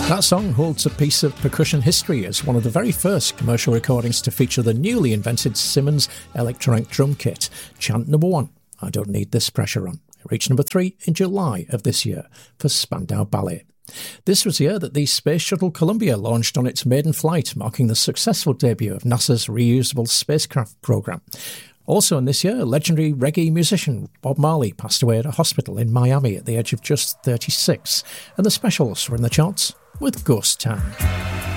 That song holds a piece of percussion history as one of the very first commercial recordings to feature the newly invented Simmons electronic drum kit. Chant number 1, I Don't Need This Pressure On. It reached number 3 in July of this year for Spandau Ballet. This was the year that the Space Shuttle Columbia launched on its maiden flight, marking the successful debut of NASA's reusable spacecraft program. Also in this year, legendary reggae musician Bob Marley passed away at a hospital in Miami at the age of just 36, and the Specials were in the charts with Ghost Town.